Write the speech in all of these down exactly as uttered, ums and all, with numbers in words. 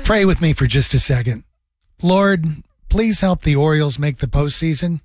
Pray with me for just a second. Lord, please help the Orioles make the postseason.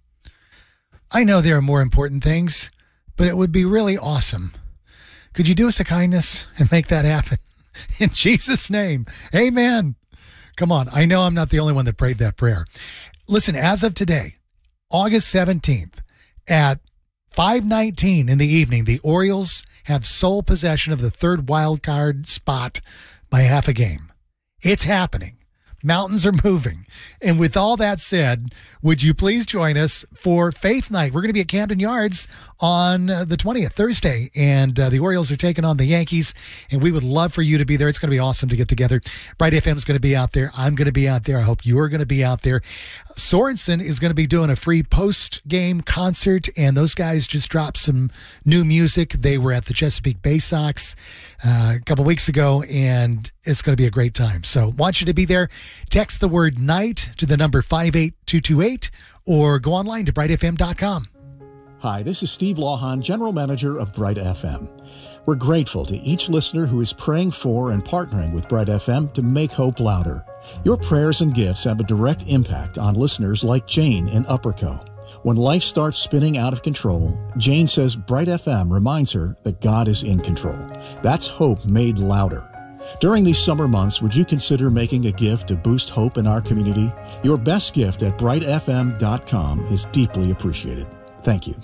I know there are more important things, but it would be really awesome. Could you do us a kindness and make that happen? In Jesus' name, amen. Come on, I know I'm not the only one that prayed that prayer. Listen, as of today, August seventeenth, at five nineteen in the evening, the Orioles have sole possession of the third wild card spot by half a game. It's happening. Mountains are moving. And with all that said, would you please join us for Faith Night? We're going to be at Camden Yards on uh, the twentieth, Thursday, and uh, the Orioles are taking on the Yankees, and we would love for you to be there. It's going to be awesome to get together. Bright F M is going to be out there. I'm going to be out there. I hope you're going to be out there. Sorensen is going to be doing a free post-game concert, and those guys just dropped some new music. They were at the Chesapeake Bay Sox uh, a couple weeks ago, and it's going to be a great time. So want you to be there. Text the word night to the number five eight two two eight or go online to bright f m dot com. Hi, this is Steve Lawhon, General Manager of Bright F M. We're grateful to each listener who is praying for and partnering with Bright F M to make hope louder. Your prayers and gifts have a direct impact on listeners like Jane in Upperco. When life starts spinning out of control, Jane says Bright F M reminds her that God is in control. That's hope made louder. During these summer months, would you consider making a gift to boost hope in our community? Your best gift at bright f m dot com is deeply appreciated. Thank you.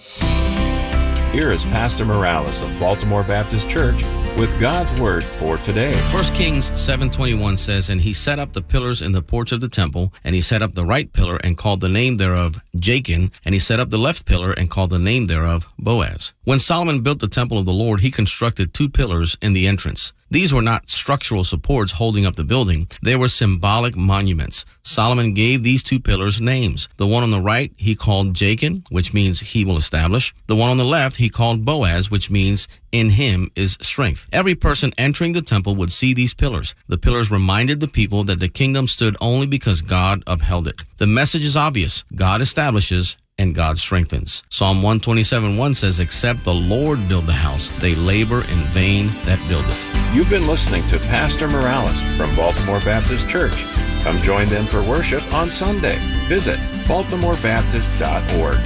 Here is Pastor Morales of Baltimore Baptist Church with God's Word for today. First Kings seven twenty-one says, "And he set up the pillars in the porch of the temple, and he set up the right pillar and called the name thereof Jachin, and he set up the left pillar and called the name thereof Boaz." When Solomon built the temple of the Lord, he constructed two pillars in the entrance. These were not structural supports holding up the building. They were symbolic monuments. Solomon gave these two pillars names. The one on the right he called Jachin, which means he will establish. The one on the left he called Boaz, which means in him is strength. Every person entering the temple would see these pillars. The pillars reminded the people that the kingdom stood only because God upheld it. The message is obvious. God establishes and God strengthens. Psalm one twenty-seven one says, "Except the Lord build the house, they labor in vain that build it." You've been listening to Pastor Morales from Baltimore Baptist Church. Come join them for worship on Sunday. Visit baltimore baptist dot org.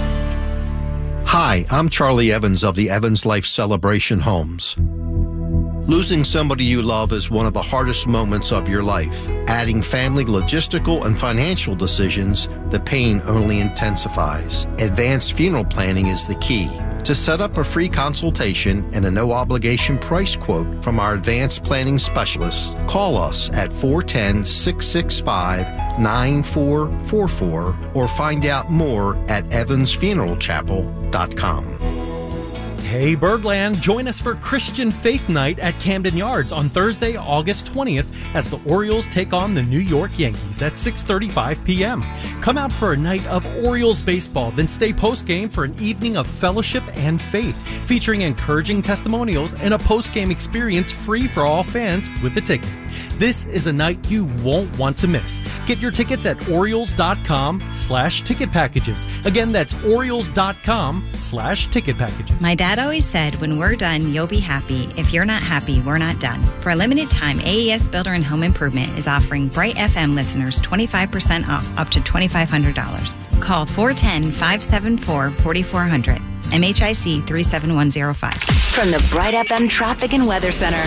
Hi, I'm Charlie Evans of the Evans Life Celebration Homes. Losing somebody you love is one of the hardest moments of your life. Adding family logistical and financial decisions, the pain only intensifies. Advanced funeral planning is the key. To set up a free consultation and a no-obligation price quote from our advanced planning specialists, call us at four one zero, six six five, nine four four four or find out more at evans funeral chapel dot com. Hey Birdland, join us for Christian Faith Night at Camden Yards on Thursday, August twentieth as the Orioles take on the New York Yankees at six thirty-five p.m. Come out for a night of Orioles baseball, then stay post-game for an evening of fellowship and faith, featuring encouraging testimonials and a post-game experience free for all fans with a ticket. This is a night you won't want to miss. Get your tickets at orioles dot com slash ticket packages. Again, that's orioles dot com slash ticket packages. My dad always said, when we're done, you'll be happy. If you're not happy, we're not done. For a limited time, A E S Builder and Home Improvement is offering Bright F M listeners twenty-five percent off up to twenty-five hundred dollars. Call four one zero, five seven four, four four zero zero, M H I C three seven one zero five. From the Bright F M Traffic and Weather Center.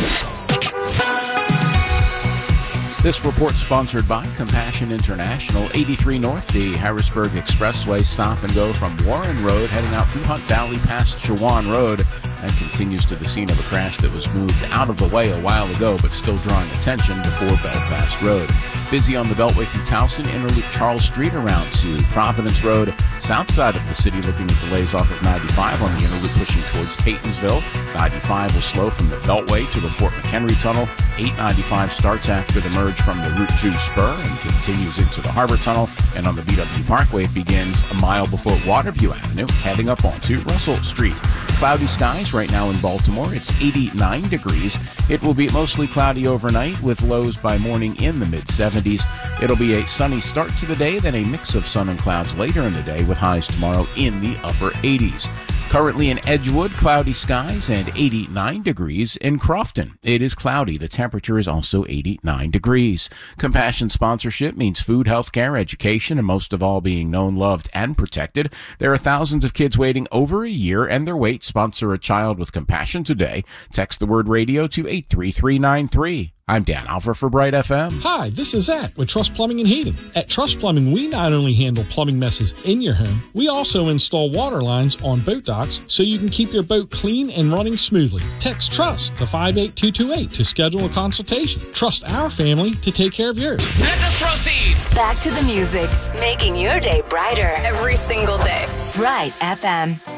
This report sponsored by Compassion International. eighty-three North, the Harrisburg Expressway stop and go from Warren Road heading out through Hunt Valley past Shawan Road and continues to the scene of a crash that was moved out of the way a while ago but still drawing attention before Belfast Road. Busy on the Beltway through Towson, Interloop Charles Street around to Providence Road. South side of the city looking at delays off of ninety-five on the Interloop pushing towards Catonsville. ninety-five will slow from the Beltway to the Fort McHenry Tunnel. eight ninety-five starts after the merge from the Route two spur and continues into the Harbor Tunnel. And on the B W Parkway, it begins a mile before Waterview Avenue, heading up onto Russell Street. Cloudy skies right now in Baltimore. It's eighty-nine degrees. It will be mostly cloudy overnight with lows by morning in the mid seventies. It'll be a sunny start to the day, then a mix of sun and clouds later in the day with highs tomorrow in the upper eighties. Currently in Edgewood, cloudy skies and eighty-nine degrees. In Crofton, it is cloudy. The temperature is also eighty-nine degrees. Compassion sponsorship means food, health care, education, and most of all being known, loved, and protected. There are thousands of kids waiting over a year and their wait. Sponsor a child with compassion today. Text the word radio to eight three three nine three. I'm Dan Alfer for Bright F M. Hi, this is Zach with Trust Plumbing and Heating. At Trust Plumbing, we not only handle plumbing messes in your home, we also install water lines on boat docks so you can keep your boat clean and running smoothly. Text TRUST to five eight two two eight to schedule a consultation. Trust our family to take care of yours. Let us proceed. Back to the music, making your day brighter every single day. Bright F M.